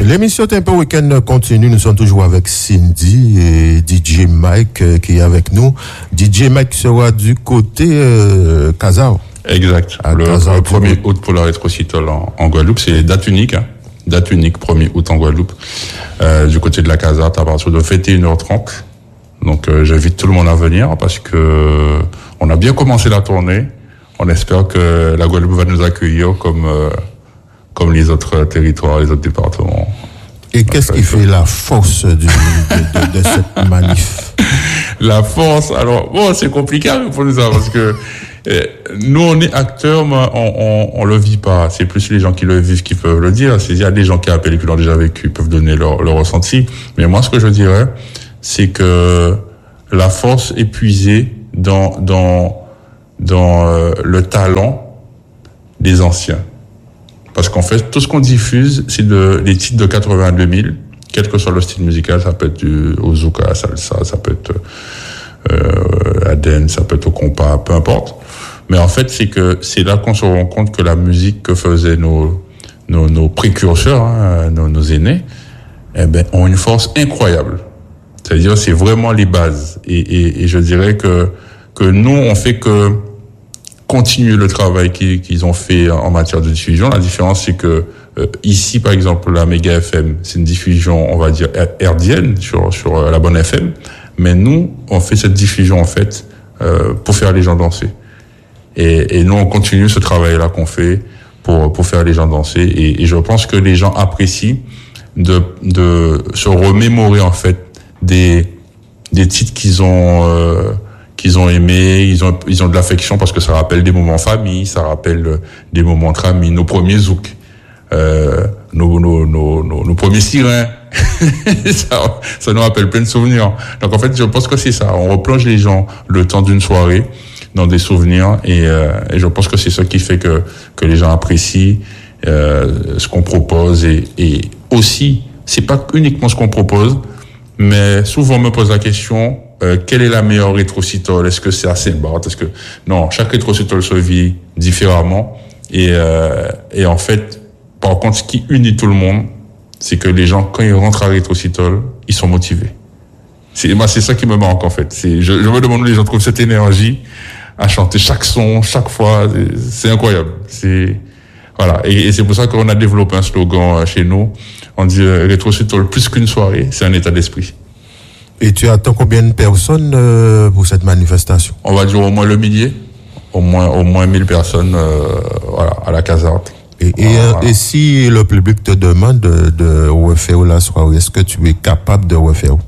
L'émission Tempo Weekend continue. Nous sommes toujours avec Cindy et DJ Mike qui est avec nous. DJ Mike sera du côté Casar. Exact. Le 1er août pour la rétrocitole en Guadeloupe, c'est date unique. Hein. Date unique, 1er août en Guadeloupe. Du côté de la Casar, à partir de 21h30. Donc j'invite tout le monde à venir parce que on a bien commencé la tournée. On espère que la Guadeloupe va nous accueillir comme les autres territoires, les autres départements. Et qu'est-ce qui fait la force de cette manif? La force, alors bon, c'est compliqué à répondre ça parce que nous on est acteurs, mais on le vit pas. C'est plus les gens qui le vivent qui peuvent le dire. Il y a des gens qui appellent et qui l'ont déjà vécu, peuvent donner leur ressenti. Mais moi, ce que je dirais, c'est que la force est puisée dans le talent des anciens. Parce qu'en fait, tout ce qu'on diffuse, c'est les titres de 80 à 2000, quel que soit le style musical, ça peut être du Ozuka, salsa, ça peut être la dance, ça peut être au compas, peu importe. Mais en fait, c'est là qu'on se rend compte que la musique que faisaient nos précurseurs, hein, nos aînés, ont une force incroyable. C'est-à-dire, c'est vraiment les bases. Et je dirais que nous, on fait que continuer le travail qu'ils ont fait en matière de diffusion. La différence, c'est que ici, par exemple, la Méga FM, c'est une diffusion, on va dire, hertzienne sur la bonne FM. Mais nous, on fait cette diffusion, en fait, pour faire les gens danser. Et nous, on continue ce travail-là qu'on fait pour faire les gens danser. Et je pense que les gens apprécient de se remémorer, en fait, des titres qu'ils ont aimés, ils ont de l'affection parce que ça rappelle des moments en famille, ça rappelle des moments entre amis, nos premiers zouks, nos premiers sirènes. ça nous rappelle plein de souvenirs. Donc en fait, je pense que c'est ça. On replonge les gens le temps d'une soirée dans des souvenirs et je pense que c'est ça qui fait que les gens apprécient ce qu'on propose et aussi, c'est pas uniquement ce qu'on propose, mais souvent on me pose la question, quelle est la meilleure rétrocitole? Est-ce que c'est à Saint-Barth? Non, chaque rétrocitole se vit différemment et en fait, par contre, ce qui unit tout le monde, c'est que les gens, quand ils rentrent à rétrocitole, ils sont motivés. C'est ça qui me manque en fait. Je me demande où les gens trouvent cette énergie à chanter chaque son, chaque fois. C'est incroyable. Voilà. Et c'est pour ça qu'on a développé un slogan chez nous. On dit rétrocitole plus qu'une soirée, c'est un état d'esprit. Et tu attends combien de personnes pour cette manifestation? On va dire au moins le millier, au moins 1000 personnes, voilà, à la caserne. Et si le public te demande de refaire la soirée, est-ce que tu es capable de refaire?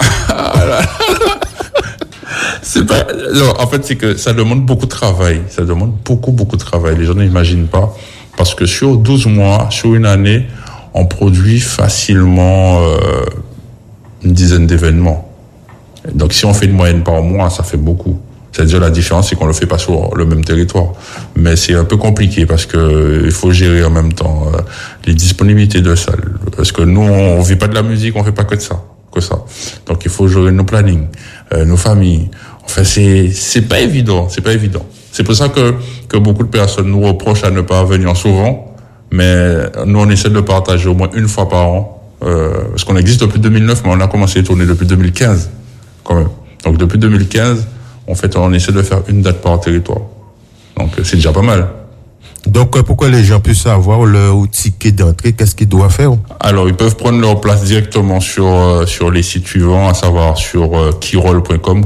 Non, en fait, c'est que ça demande beaucoup de travail. Ça demande beaucoup de travail. Les gens n'imaginent pas. Parce que sur 12 mois, sur une année, on produit facilement une dizaine d'événements. Donc, si on fait une moyenne par mois, ça fait beaucoup. C'est-à-dire, la différence, c'est qu'on le fait pas sur le même territoire. Mais c'est un peu compliqué parce que il faut gérer en même temps les disponibilités de salles. Parce que nous, on vit pas de la musique, on fait pas que ça. Donc, il faut gérer nos plannings, nos familles. Enfin, c'est pas évident. C'est pour ça que beaucoup de personnes nous reprochent à ne pas venir souvent. Mais nous, on essaie de le partager au moins une fois par an. Parce qu'on existe depuis 2009, mais on a commencé à tourner depuis 2015, quand même. Donc, depuis 2015, en fait, on essaie de faire une date par territoire. Donc, c'est déjà pas mal. Donc, pour que les gens puissent avoir leur ticket d'entrée, qu'est-ce qu'ils doivent faire? Alors, ils peuvent prendre leur place directement sur les sites suivants, à savoir sur kiwol.com,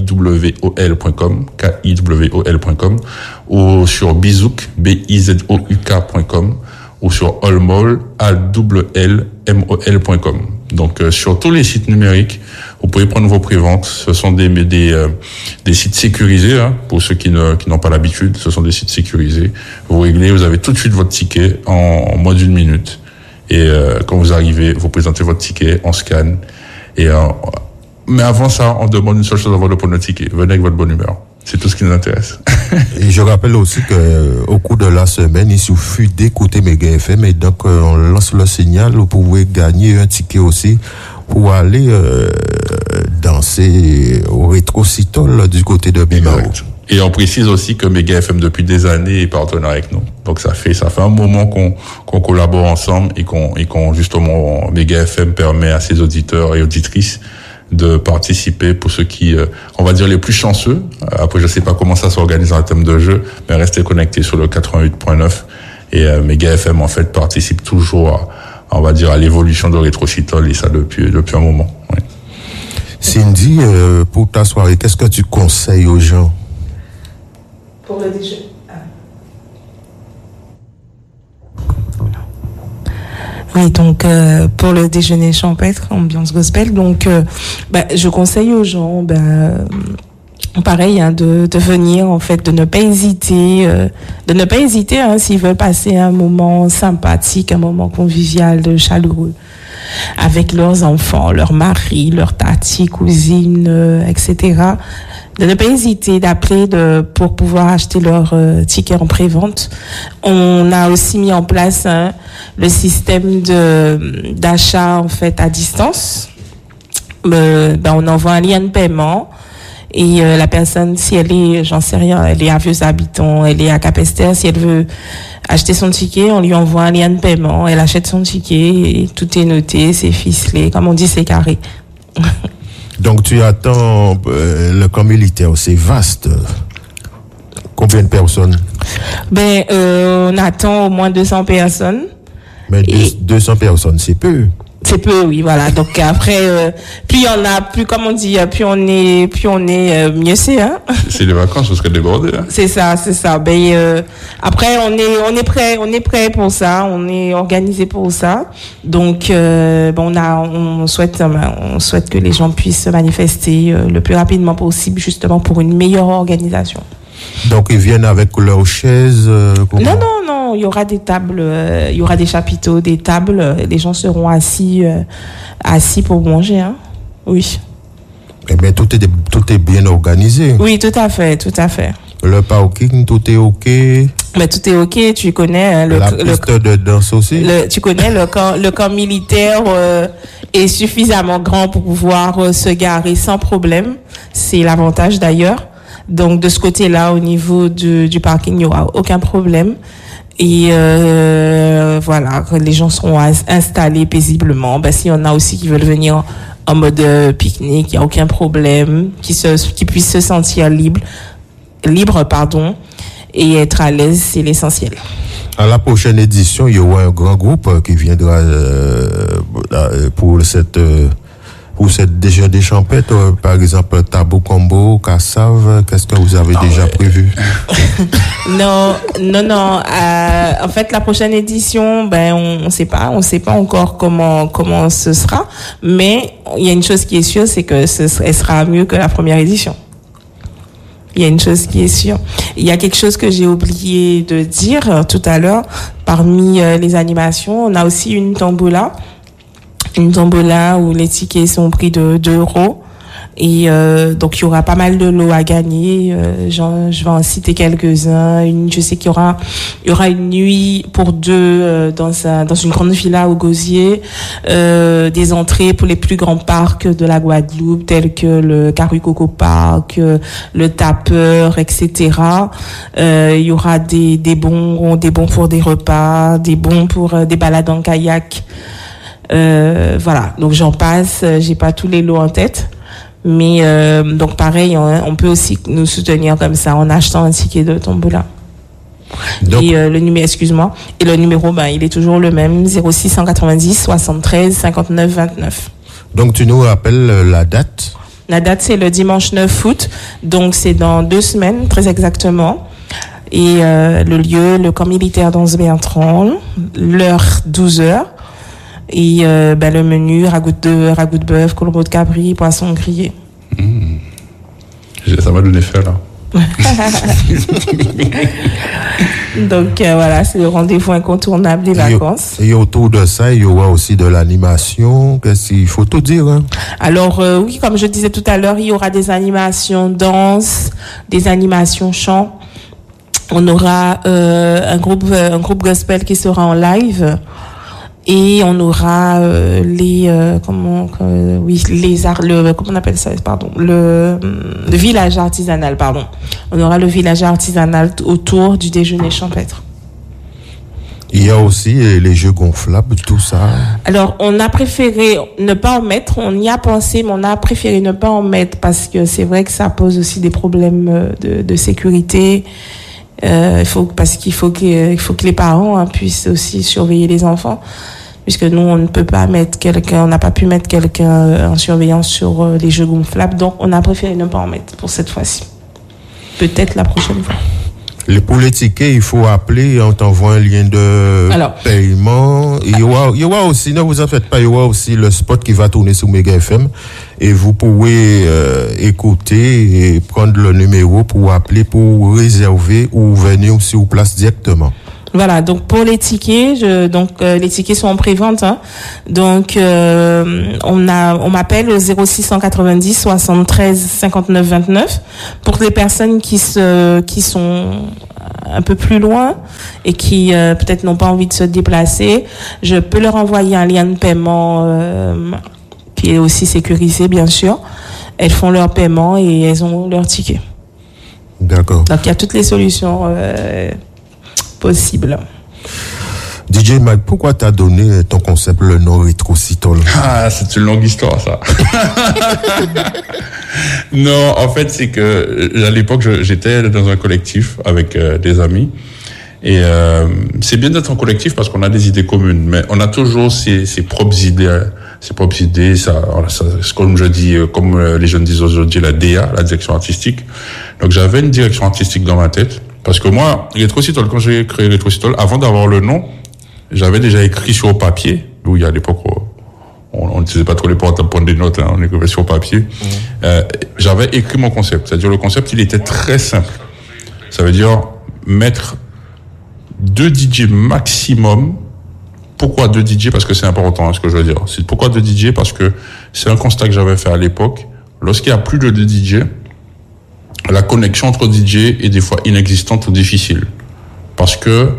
kiwol.com, ou sur bizouk, bizouk.com, ou sur allmol, allmol.com. Donc, sur tous les sites numériques, vous pouvez prendre vos préventes. Ce sont des sites sécurisés, hein, pour ceux qui n'ont pas l'habitude. Ce sont des sites sécurisés. Vous réglez, vous avez tout de suite votre ticket en moins d'1 minute. Et quand vous arrivez, vous présentez votre ticket, on scanne. Mais avant ça, on demande une seule chose avant de prendre le ticket. Venez avec votre bonne humeur. C'est tout ce qui nous intéresse. Et je rappelle aussi que au cours de la semaine, il suffit d'écouter Méga FM et donc on lance le signal. Vous pouvez gagner un ticket aussi pour aller danser au rétrocitole du côté de Bimao. Et on précise aussi que Méga FM depuis des années est partenaire avec nous. Donc ça fait un moment qu'on collabore ensemble et qu'on justement Méga FM permet à ses auditeurs et auditrices de participer pour ceux qui, on va dire les plus chanceux. Après je sais pas comment ça s'organise en termes de jeu, mais restez connectés sur le 88.9 et Méga FM en fait participe toujours on va dire à l'évolution de Rétrocital et ça depuis un moment. Oui. Cindy, pour ta soirée, qu'est-ce que tu conseilles aux gens? Pour le déjeuner. Oui, donc pour le déjeuner champêtre, ambiance gospel, donc je conseille aux gens, pareil, de venir en fait, de ne pas hésiter, s'ils veulent passer un moment sympathique, un moment convivial, chaleureux, avec leurs enfants, leurs maris, leurs tatis, cousines, etc. De ne pas hésiter d'appeler pour pouvoir acheter leur ticket en prévente. On a aussi mis en place le système d'achat en fait à distance. On envoie un lien de paiement et la personne, si elle est, j'en sais rien, elle est à Vieux-Habitants, elle est à Capesterre, si elle veut acheter son ticket, on lui envoie un lien de paiement, elle achète son ticket et tout est noté, c'est ficelé, comme on dit, c'est carré. Donc tu attends le camp militaire, c'est vaste. Combien de personnes? On attend au moins 200 personnes. Mais 200 personnes, c'est peu. C'est peu, oui, voilà. Donc après, plus on a, plus comme on dit, plus on est, mieux c'est, hein. C'est les vacances, parce que débordé, hein. C'est ça. Après, on est prêt pour ça, on est organisé pour ça. Donc, on souhaite que les gens puissent se manifester le plus rapidement possible, justement pour une meilleure organisation. Donc ils viennent avec leurs chaises. Non, il y aura des tables, il y aura des chapiteaux, des tables. Les gens seront assis pour manger, hein. Oui. Eh bien, tout est bien organisé. Oui, tout à fait. Le parking, tout est ok. Mais tout est ok, tu connais la piste de danse aussi. Tu connais le camp militaire est suffisamment grand pour pouvoir se garer sans problème. C'est l'avantage d'ailleurs. Donc de ce côté-là, au niveau du parking, il n'y aura aucun problème. Et voilà, les gens seront installés paisiblement. S'il y en a aussi qui veulent venir en mode pique-nique, il n'y a aucun problème, qui puissent se sentir libre, et être à l'aise, c'est l'essentiel. À la prochaine édition, il y aura un grand groupe qui viendra pour cette déjeuner champêtre, par exemple Tabou Combo, Kassav, qu'est-ce que vous avez déjà prévu? Non. En fait, la prochaine édition, on sait pas encore comment ce sera, mais il y a une chose qui est sûre, c'est que elle sera mieux que la première édition. Il y a une chose qui est sûre. Il y a quelque chose que j'ai oublié de dire tout à l'heure. Parmi les animations, on a aussi une tombola où les tickets sont pris de 2 euros. Et donc il y aura pas mal de lots à gagner. Je vais en citer quelques-uns. Je sais qu'il y aura une nuit pour 2 dans une grande villa au Gosier, des entrées pour les plus grands parcs de la Guadeloupe tels que le Carucoco Park, le Tapeur, etc. Il y aura des bons pour des repas, des bons pour des balades en kayak. Voilà, donc j'en passe, j'ai pas tous les lots en tête. Mais donc pareil, on peut aussi nous soutenir comme ça en achetant un ticket de tombola. Donc, et le numéro, il est toujours le même, 0690 73 59 29. Donc tu nous rappelles la date? La date, c'est le dimanche 9 août, donc c'est dans 2 semaines très exactement. Et le lieu, le camp militaire d'Anse-Bertrand, l'heure 12h. Et le menu, ragoût de bœuf, colombo de cabri, poisson grillé. Ça m'a donné faim, là. Donc voilà, c'est le rendez-vous incontournable des vacances. Et autour de ça, il y aura aussi de l'animation. Qu'est-ce qu'il faut tout dire, hein? Alors oui, comme je disais tout à l'heure, il y aura des animations danse, des animations chant. On aura un groupe gospel qui sera en live. Et on aura comment on appelle ça, pardon, le village artisanal, pardon. On aura le village artisanal autour du déjeuner champêtre. Il y a aussi les jeux gonflables, tout ça. Alors, on a préféré ne pas en mettre. On y a pensé, mais on a préféré ne pas en mettre parce que c'est vrai que ça pose aussi des problèmes de sécurité. Parce qu'il faut que les parents puissent aussi surveiller les enfants. Puisque nous, on ne peut pas on n'a pas pu mettre quelqu'un en surveillance sur les jeux gonflables. Donc, on a préféré ne pas en mettre pour cette fois-ci. Peut-être la prochaine fois. Pour les tickets, il faut appeler, on t'envoie un lien de paiement. Il y aura aussi, ne vous en faites pas, il y aura aussi le spot qui va tourner sur Mega FM. Et vous pouvez écouter et prendre le numéro pour appeler, pour réserver ou venir sur place directement. Voilà, donc pour les tickets, les tickets sont en prévente. Hein. Donc on m'appelle au 0690 73 59 29 pour les personnes qui sont un peu plus loin et qui peut-être n'ont pas envie de se déplacer. Je peux leur envoyer un lien de paiement qui est aussi sécurisé, bien sûr. Elles font leur paiement et elles ont leur ticket. D'accord. Donc il y a toutes les solutions possible. DJ Mag, pourquoi t'as donné ton concept le nom Rétrocitol? Ah, c'est une longue histoire, ça. Non, en fait, c'est que à l'époque, j'étais dans un collectif avec des amis. Et c'est bien d'être en collectif parce qu'on a des idées communes, mais on a toujours ses propres idées. Ça, comme je dis, comme les jeunes disent aujourd'hui, la DA, la direction artistique. Donc j'avais une direction artistique dans ma tête. Parce que moi, Rétrocitol, quand j'ai créé Rétrocitol, avant d'avoir le nom, j'avais déjà écrit sur papier, où il y a à l'époque, on n'utilisait pas trop les portables pour prendre des notes, hein, on écrivait sur papier. J'avais écrit mon concept. C'est-à-dire, le concept, il était très simple. Ça veut dire mettre 2 DJ maximum. Pourquoi 2 DJ? Parce que c'est important, hein, ce que je veux dire. Pourquoi 2 DJ? Parce que c'est un constat que j'avais fait à l'époque. Lorsqu'il y a plus de 2 DJ, la connexion entre DJ est des fois inexistante ou difficile. Parce que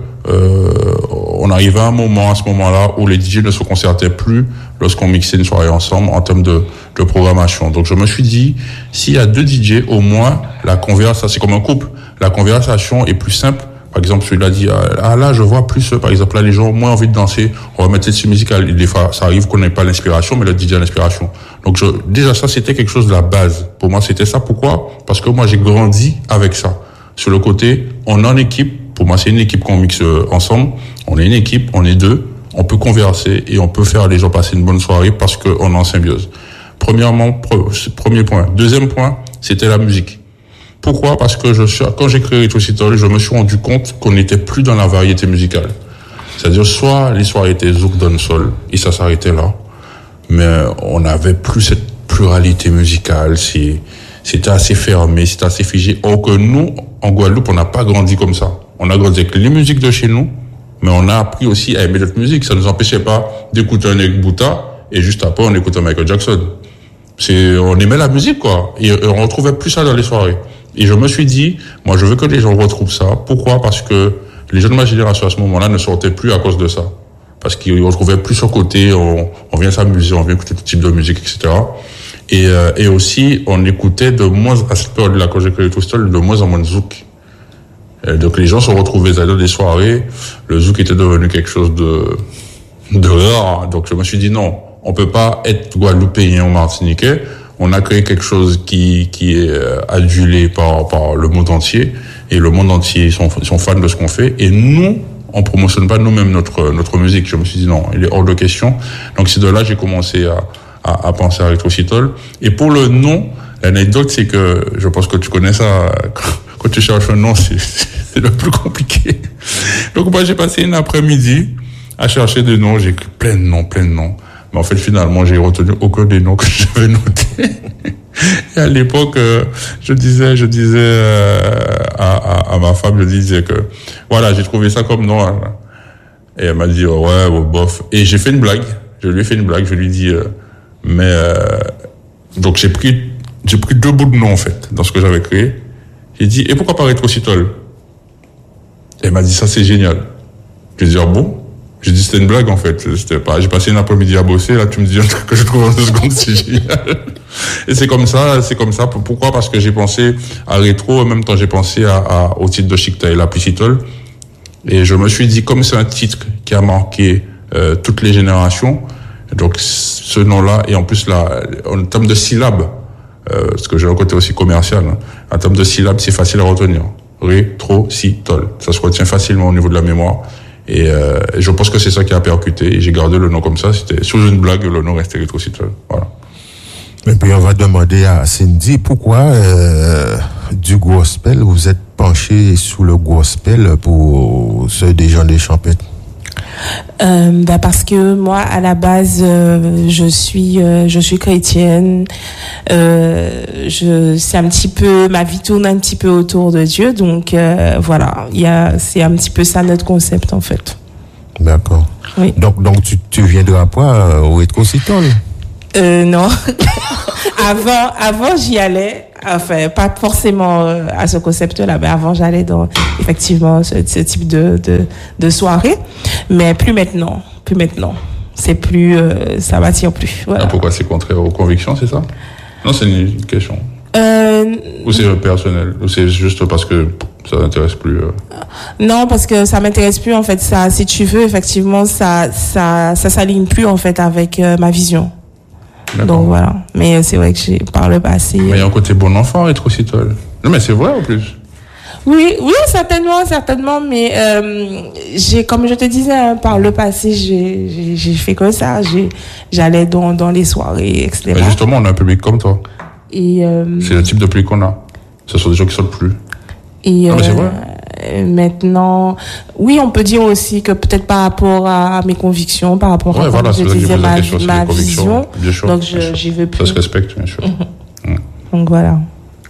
on arrivait à à ce moment-là, où les DJ ne se concertaient plus lorsqu'on mixait une soirée ensemble en termes de programmation. Donc je me suis dit, s'il y a 2 DJ, au moins, la conversation, c'est comme un couple, la conversation est plus simple. Par exemple, celui-là dit, là, je vois plus, par exemple, là, les gens ont moins envie de danser, on va mettre cette musical. Des fois, ça arrive qu'on n'ait pas l'inspiration, mais le DJ a l'inspiration. Donc, déjà, ça, c'était quelque chose de la base. Pour moi, c'était ça. Pourquoi? Parce que moi, j'ai grandi avec ça. Sur le côté, on est en équipe. Pour moi, c'est une équipe qu'on mixe ensemble. On est une équipe, on est 2. On peut converser et on peut faire les gens passer une bonne soirée parce qu'on est en symbiose. Premièrement, premier point. Deuxième point, c'était la musique. Pourquoi? Parce que quand j'ai créé Rétrocitol, je me suis rendu compte qu'on n'était plus dans la variété musicale. C'est-à-dire, soit les soirées étaient zouk dancehall, et ça s'arrêtait là. Mais on n'avait plus cette pluralité musicale. C'était assez fermé, c'était assez figé. Or que nous, en Guadeloupe, on n'a pas grandi comme ça. On a grandi avec les musiques de chez nous, mais on a appris aussi à aimer notre musique. Ça ne nous empêchait pas d'écouter un Eric Bouta, et juste après, on écoutait Michael Jackson. On aimait la musique, quoi. Et on retrouvait plus ça dans les soirées. Et je me suis dit, moi, je veux que les gens retrouvent ça. Pourquoi? Parce que les jeunes de ma génération, à ce moment-là, ne sortaient plus à cause de ça. Parce qu'ils retrouvaient plus ce côté, on vient s'amuser, on vient écouter tout type de musique, etc. Et aussi, on écoutait de moins, à cette période-là, quand j'ai créé tout seul, de moins en moins de zouk. Donc, les gens se retrouvaient dans des soirées. Le zouk était devenu quelque chose de rare. Donc, je me suis dit, non, on peut pas être guadeloupéen ou martiniquais. On a créé quelque chose qui est adulé par le monde entier, et le monde entier sont fans de ce qu'on fait, et nous, on promotionne pas nous-mêmes notre musique. Je me suis dit non, il est hors de question. Donc c'est de là que j'ai commencé à penser à Rétrocitol. Et pour le nom, l'anecdote, c'est que je pense que tu connais ça, quand tu cherches un nom, c'est le plus compliqué. Donc moi, j'ai passé une après-midi à chercher des noms, j'ai écrit plein de noms. Mais en fait, finalement, j'ai retenu aucun des noms que j'avais notés. Et à l'époque, je disais à ma femme, je disais que, voilà, j'ai trouvé ça comme nom. Hein. Et elle m'a dit, ouais, bof. Et j'ai fait une blague. Je lui ai fait une blague. Je lui ai dit, donc j'ai pris 2 bouts de nom, en fait, dans ce que j'avais créé. J'ai dit, et pourquoi pas Rétrocitol? Et elle m'a dit, ça, c'est génial. Je lui ai dit, ah bon? J'ai dit c'était une blague en fait. C'était pas. J'ai passé une après-midi à bosser. Là, tu me dis un truc que je trouve en 2 secondes, c'est génial. Et c'est comme ça. Pourquoi? Parce que j'ai pensé à rétro. En même temps, j'ai pensé au titre de Chicta et la Piscitole. Et je me suis dit, comme c'est un titre qui a marqué toutes les générations, donc ce nom-là, et en plus là, en termes de syllabes, parce que j'ai un côté aussi commercial, hein, en termes de syllabes, c'est facile à retenir. Rétro-Citole. Ça se retient facilement au niveau de la mémoire. Et je pense que c'est ça qui a percuté. Et j'ai gardé le nom comme ça. C'était sous une blague, le nom restait Rétro-Citole. Voilà. Et puis on va demander à Cindy pourquoi du gospel, vous êtes penché sous le gospel pour ceux des gens des champettes. Parce que moi à la base je suis chrétienne, c'est un petit peu, ma vie tourne un petit peu autour de Dieu, donc voilà, c'est un petit peu ça notre concept en fait. D'accord. Oui. Donc tu viendras pas au Rétro-Citole? Non. Avant j'y allais, enfin pas forcément à ce concept-là, mais avant j'allais dans effectivement ce type de soirée, mais plus maintenant. C'est plus, ça m'attire plus. Voilà. Ah, pourquoi c'est contraire aux convictions, c'est ça? Non, c'est une question. Ou c'est personnel? Ou c'est juste parce que ça n'intéresse plus? Non, parce que ça m'intéresse plus en fait. Ça, si tu veux, effectivement, ça s'aligne plus en fait avec ma vision. D'accord. Donc voilà. Mais c'est vrai que j'ai par le passé. Mais il y a un côté bon enfant, Rétro-Citole. Non, mais c'est vrai en plus. Oui, certainement. Mais comme je te disais, hein, par le passé, j'ai fait que ça. J'allais dans les soirées, etc. Mais justement, on a un public comme toi. Et c'est le type de public qu'on a. Ce sont des gens qui sortent plus. Et mais c'est vrai. Maintenant, oui, on peut dire aussi que peut-être par rapport à mes convictions, par rapport à voilà, je disais, ma vision, bien sûr, donc j'y veux plus. Ça se respecte, bien sûr. Donc voilà.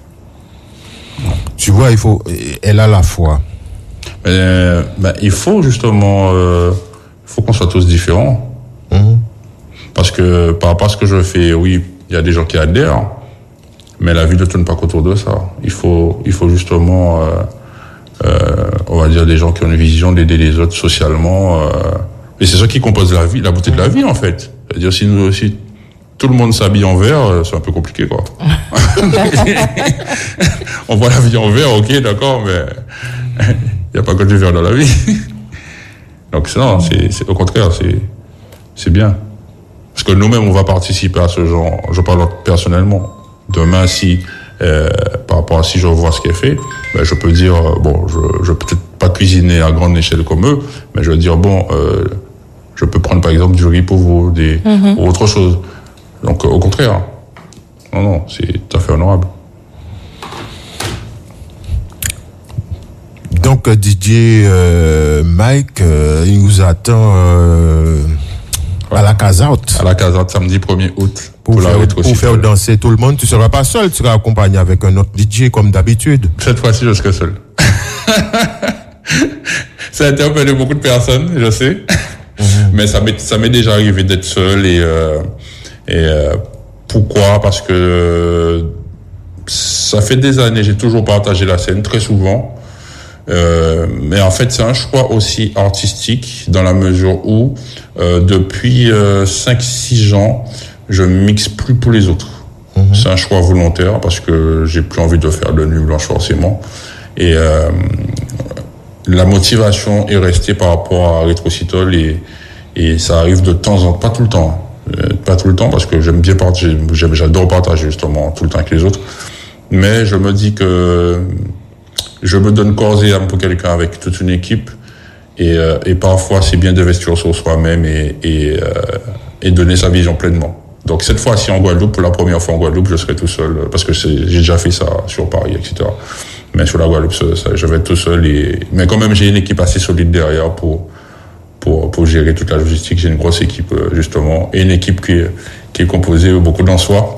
Tu vois, elle a la foi. Il faut justement, faut qu'on soit tous différents. Parce que par rapport à ce que je fais, oui, il y a des gens qui adhèrent, mais la vie ne tourne pas qu'autour de ça. Il faut justement, on va dire, des gens qui ont une vision d'aider les autres socialement. Et c'est ça qui compose la vie, la beauté de la vie, en fait. C'est-à-dire, si tout le monde s'habille en vert, c'est un peu compliqué, quoi. On voit la vie en vert, ok, d'accord, mais il n'y a pas que du vert dans la vie. Donc, c'est au contraire, c'est bien. Parce que nous-mêmes, on va participer à ce genre. Je parle personnellement. Demain, par rapport à si je vois ce qui est fait, je peux dire, je peux peut-être pas cuisiner à grande échelle comme eux, mais je veux dire, je peux prendre par exemple du riz pour vous, ou autre chose. Donc, au contraire. Non, c'est tout à fait honorable. Donc, DJ Mike, il nous attend à la Casoute. À la Casoute, samedi 1er août. Pour faire danser tout le monde. Tu ne seras pas seul, tu seras accompagné avec un autre DJ comme d'habitude. Cette fois-ci, je serai seul. Ça a interpellé beaucoup de personnes, je sais. Mais ça m'est déjà arrivé d'être seul et pourquoi? Parce que ça fait des années, j'ai toujours partagé la scène, très souvent. Mais en fait, c'est un choix aussi artistique dans la mesure où, depuis 5-6 ans, je mixe plus pour les autres. C'est un choix volontaire parce que j'ai plus envie de faire de nuit blanche forcément. Et la motivation est restée par rapport à Rétro-Citole et ça arrive de temps en temps, pas tout le temps. Pas tout le temps parce que j'aime bien partager, j'adore partager justement tout le temps avec les autres. Mais je me dis que je me donne corps et âme pour quelqu'un avec toute une équipe et parfois c'est bien d'investir sur soi-même et donner sa vision pleinement. Donc cette fois-ci en Guadeloupe, pour la première fois en Guadeloupe, je serai tout seul parce que j'ai déjà fait ça sur Paris, etc. Mais sur la Guadeloupe, je vais être tout seul mais quand même j'ai une équipe assez solide derrière pour gérer toute la logistique. J'ai une grosse équipe justement et une équipe qui est composée beaucoup d'Ansois.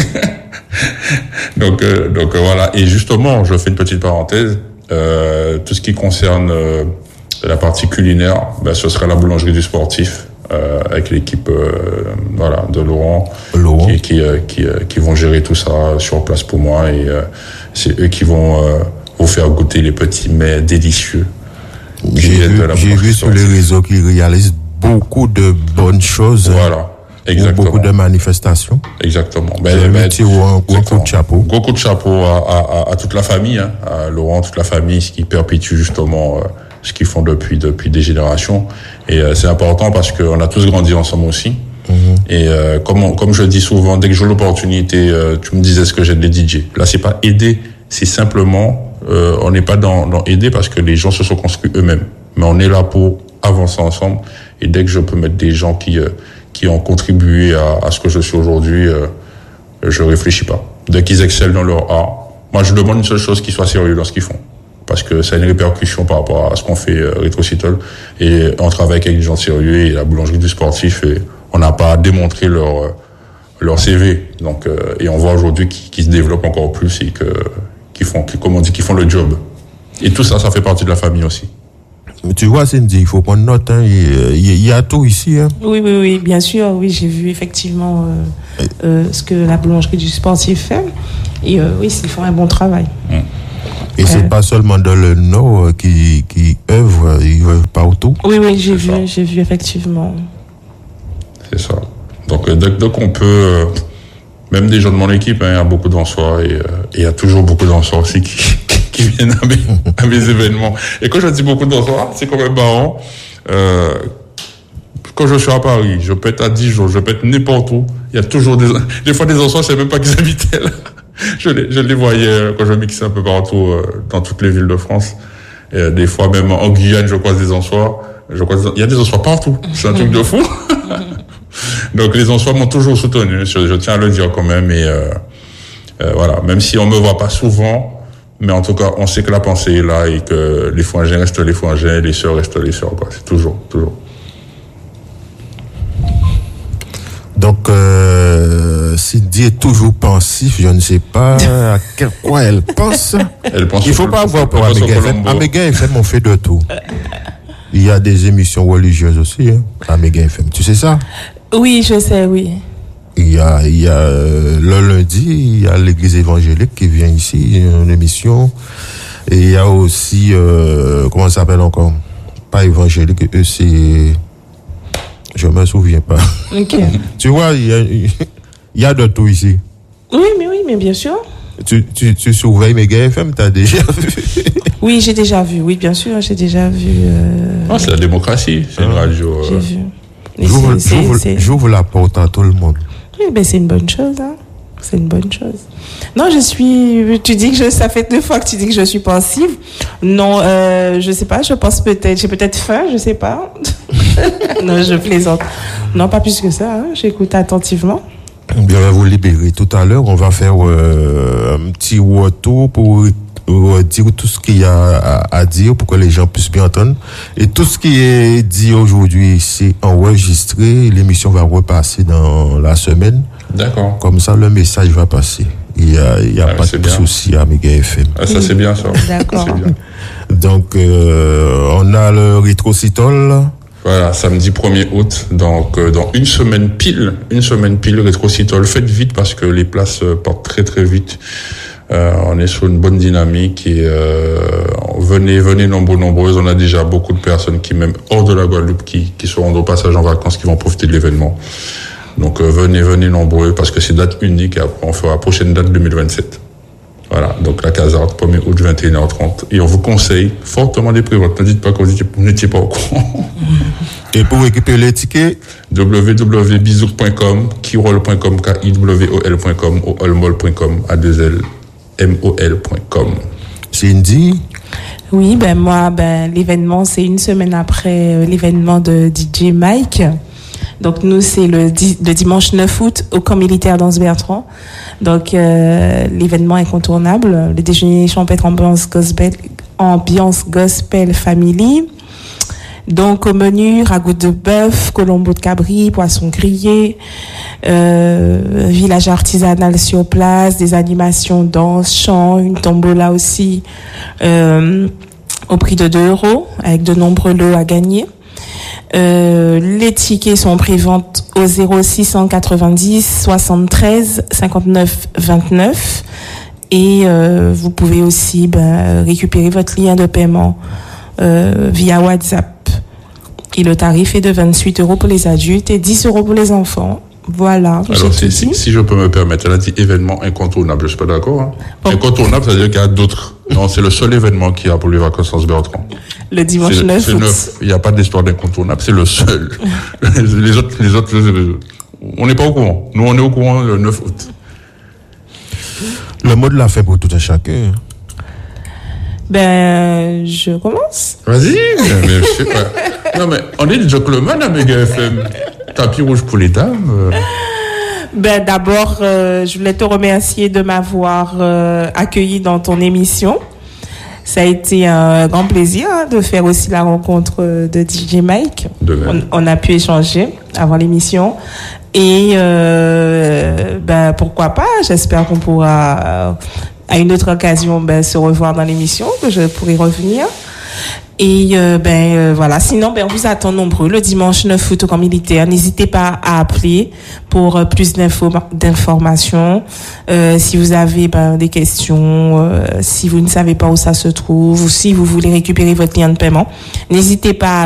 donc voilà. Et justement, je fais une petite parenthèse. Tout ce qui concerne la partie culinaire, ce sera la boulangerie du sportif avec l'équipe de Laurent. Qui vont gérer tout ça sur place pour moi et c'est eux qui vont vous faire goûter les petits mets délicieux J'ai vu sur les réseaux qu'ils réalisent beaucoup de bonnes choses. Voilà. Exactement. Beaucoup de manifestations. Exactement. Un gros coup de chapeau. Gros coup de chapeau à toute la famille, hein, à Laurent, toute la famille, ce qui perpétue justement ce qu'ils font depuis des générations. Et c'est important parce qu'on a tous grandi ensemble aussi. Et comme je dis souvent, dès que j'ai l'opportunité, tu me disais ce que j'aide les DJ. Là, c'est pas aider, c'est simplement, on n'est pas dans aider parce que les gens se sont construits eux-mêmes. Mais on est là pour avancer ensemble. Et dès que je peux mettre des gens qui ont contribué à ce que je suis aujourd'hui, je réfléchis pas. Dès qu'ils excellent dans leur art, moi je demande une seule chose, qu'ils soient sérieux dans ce qu'ils font. Parce que ça a une répercussion par rapport à ce qu'on fait Rétrocital. Et on travaille avec des gens sérieux et la boulangerie du sportif, et on n'a pas démontré leur CV. Donc, et on voit aujourd'hui qu'ils se développent encore plus et qu'ils font le job. Et tout ça, ça fait partie de la famille aussi. Tu vois, Cindy, il faut prendre note. Hein. Il y a tout ici. Hein. Oui, bien sûr. Oui, j'ai vu effectivement ce que la boulangerie du sportif fait. Et oui, ils font un bon travail. Et c'est pas seulement dans le Nord qui œuvrent, ils œuvrent partout. Oui, j'ai vu effectivement. C'est ça. Donc, dès qu'on peut, même des gens de mon équipe, hein, il y a beaucoup danseurs et il y a toujours beaucoup de danseurs aussi qui viennent à mes événements. Et quand je dis beaucoup de danseurs, c'est quand même marrant. Quand je suis à Paris, je peux être à Dijon, je peux être n'importe où. Il y a toujours des fois des danseurs, je sais même pas qu'ils habitaient là. Je les voyais quand je mixais un peu partout dans toutes les villes de France. Et des fois même en Guyane, je croise des danseurs. Il y a des danseurs partout. C'est un truc de fou. Donc les danseurs m'ont toujours soutenu. Je tiens à le dire quand même. Et voilà, même si on me voit pas souvent, mais en tout cas, on sait que la pensée est là et que les frangins restent les frangins, les sœurs restent les sœurs. Quoi. C'est toujours. Donc, Cindy est toujours pensif. Je ne sais pas à quoi elle pense. Elle pense. Il faut pas avoir pour Améga FM. Améga FM, on fait de tout. Il y a des émissions religieuses aussi, hein, Améga FM. Tu sais ça? Oui, je sais, oui. Il y a le lundi, il y a l'église évangélique qui vient ici, une émission. Et il y a aussi, comment ça s'appelle encore? Pas évangélique, eux c'est... Je me souviens pas. Ok. Tu vois, il y a de tout ici. Oui, mais bien sûr. Tu surveilles Méga FM, t'as déjà vu? Oui, j'ai déjà vu. Oui, bien sûr, j'ai déjà vu. C'est la démocratie. C'est une radio. J'ai vu. J'ouvre la porte à tout le monde. Oui, ben c'est une bonne chose, hein. C'est une bonne chose. Non, tu dis que ça fait 2 fois que tu dis que je suis pensive. Non, je sais pas, j'ai peut-être faim, je sais pas. Non, je plaisante. Non, pas plus que ça, hein. J'écoute attentivement. Je vais vous libérer tout à l'heure. On va faire un petit retour pour dire tout ce qu'il y a à dire pour que les gens puissent bien entendre. Et tout ce qui est dit aujourd'hui, c'est enregistré. L'émission va repasser dans la semaine. D'accord. Comme ça, le message va passer. Il y a pas de souci à Méga FM. Ça, c'est bien, ça. D'accord. Donc, on a le Rétrocital. Voilà, samedi 1er août, donc dans une semaine pile, Rétrocital. Faites vite parce que les places partent très très vite. On est sur une bonne dynamique et venez nombreuses. On a déjà beaucoup de personnes qui, même hors de la Guadeloupe, qui seront au passage en vacances, qui vont profiter de l'événement. Donc venez nombreux parce que c'est date unique et après on fera la prochaine date 2027. Voilà, donc la Casarde, 1er août, 21h30. Et on vous conseille fortement des prévotes. Ne dites pas que vous n'étiez pas au courant. Et pour récupérer les tickets, www.bizouk.com, kirol.com, kiwol.com, ou olmol.com, a2lmol.com. Cindy? Oui, moi, l'événement, c'est une semaine après l'événement de DJ Mike. Donc nous, c'est le dimanche 9 août au camp militaire d'Anse-Bertrand. Donc l'événement incontournable, le déjeuner champêtre ambiance gospel family. Donc au menu, ragoût de bœuf, colombo de cabri, poisson grillé, village artisanal sur place, des animations, danse, chant, une tombola aussi au prix de 2 € avec de nombreux lots à gagner. Les tickets sont en pré-vente au 0690 73 59 29 et vous pouvez aussi récupérer votre lien de paiement via WhatsApp. Et le tarif est de 28 € pour les adultes et 10 € pour les enfants. Voilà. Alors, si je peux me permettre, elle a dit événement incontournable. Je suis pas d'accord. Hein. Bon. Incontournable, ça veut dire qu'il y a d'autres. Non, c'est le seul événement qu'il y a pour les vacances Bertrand. Le dimanche 9 août. Il n'y a pas d'histoire d'incontournable, c'est le seul. les autres, on n'est pas au courant. Nous, on est au courant le 9 août. Le mot de la fin pour tout un chacun. Ben, je commence. Vas-y, mais je sais pas. Non, mais on est des gentlemen à Mega FM. Tapis rouge pour les dames. Ben, d'abord, je voulais te remercier de m'avoir accueilli dans ton émission. Ça a été un grand plaisir de faire aussi la rencontre de DJ Mike. On a pu échanger avant l'émission. Et ben, pourquoi pas, j'espère qu'on pourra, à une autre occasion, ben, se revoir dans l'émission, que je pourrai revenir. Et voilà, sinon on vous attend nombreux le dimanche 9 août au camp militaire. N'hésitez pas à appeler pour plus d'informations. Si vous avez des questions, si vous ne savez pas où ça se trouve, ou si vous voulez récupérer votre lien de paiement, n'hésitez pas à